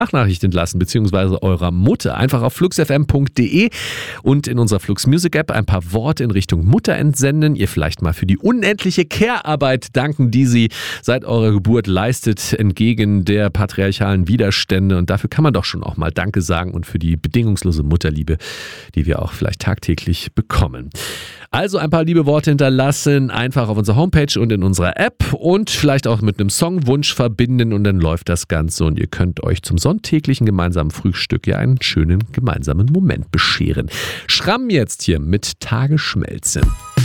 Sprachnachricht entlassen, beziehungsweise eurer Mutter. Einfach auf fluxfm.de und in unserer Flux Music App ein paar Worte in Richtung Mutter entsenden. Ihr vielleicht mal für die unendliche Care-Arbeit danken, die sie seit eurer Geburt leistet, entgegen der patriarchalen Widerstände. Und dafür kann man doch schon auch mal Danke sagen und für die bedingungslose Mutterliebe, die wir auch vielleicht tagtäglich bekommen. Also ein paar liebe Worte hinterlassen, einfach auf unserer Homepage und in unserer App und vielleicht auch mit einem Songwunsch verbinden und dann läuft das Ganze und ihr könnt euch zum sonntäglichen gemeinsamen Frühstück ja einen schönen gemeinsamen Moment bescheren. Schramm jetzt hier mit Tage schmelzen.